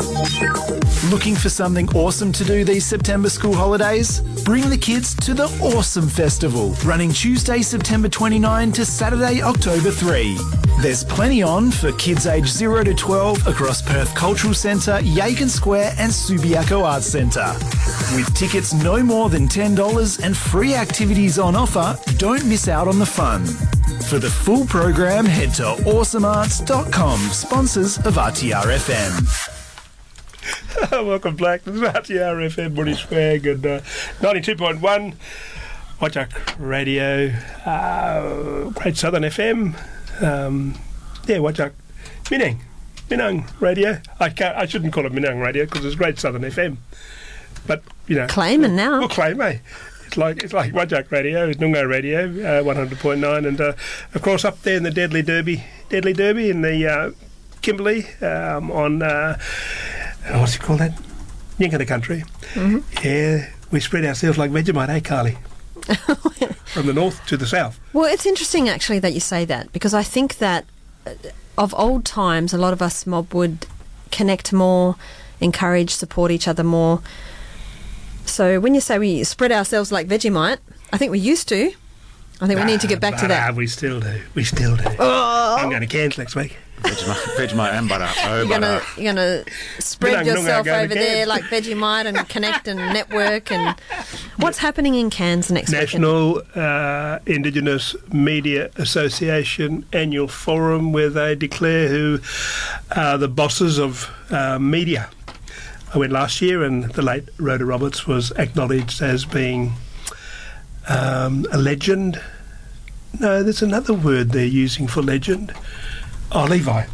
Looking for something awesome to do these September school holidays? Bring the kids to the Awesome Festival, running Tuesday, September 29 to Saturday, October 3. There's plenty on for kids aged 0 to 12 across Perth Cultural Centre, Yakin Square and Subiaco Arts Centre. With tickets no more than $10 and free activities on offer, don't miss out on the fun. For the full program, head to awesomearts.com, sponsors of RTR FM. Welcome back. This is RTR FM, Woody Swag, and 92.1, Wajak Radio, Great Southern FM, Wajak, Minang Radio. I shouldn't call it Minang Radio because it's Great Southern FM, but you know, claiming now. We'll claim, eh? It's like Wajak Radio, it's Noongar Radio, 100.9, and of course up there in the Deadly Derby in the Kimberley on what's it called that? Yinka the country. Mm-hmm. Yeah, we spread ourselves like Vegemite, eh, Carly? From the north to the south. Well, it's interesting actually that you say that, because I think that of old times, a lot of us mob would connect more, encourage, support each other more. So when you say we spread ourselves like Vegemite, I think we used to. I think we need to get back to that. We still do. Oh. I'm going to Cairns next week. Vegemite and butter. You're gonna spread yourself over there like Vegemite and connect and network. And what's happening in Cairns next week? National Indigenous Media Association annual forum where they declare who are the bosses of media. I went last year, and the late Rhoda Roberts was acknowledged as being a legend. No, there's another word they're using for legend. Oh, Levi.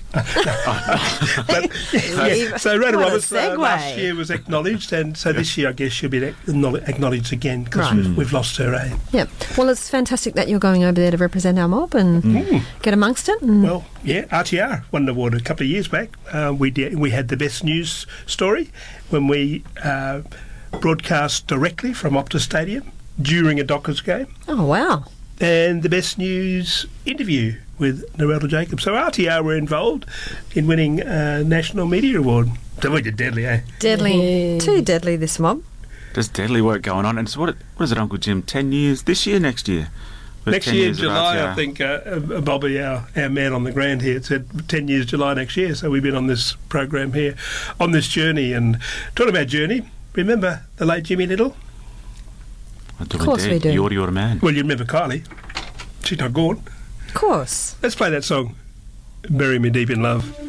So Rhoda Roberts last year was acknowledged, and so this year I guess she'll be acknowledged again because we've lost her. Eh? Yeah. Well, it's fantastic that you're going over there to represent our mob and get amongst it. Well, yeah, RTR won an award a couple of years back. We had the best news story when we broadcast directly from Optus Stadium during a Dockers game. Oh, wow. And the best news interview with Narelda Jacobs. So RTR were involved in winning a National Media Award. So we did deadly, eh? Deadly. Too deadly, this mob. There's deadly work going on. And so what is it, Uncle Jim? 10 years this year, next year? Next year, July, I think, Bobby, our man on the ground here, said 10 years July next year. So we've been on this program here, on this journey. And talking about journey, remember the late Jimmy Little? Of course we do. You're a man. Well, you remember Kylie. She's not gone. Of course. Let's play that song, Bury Me Deep in Love.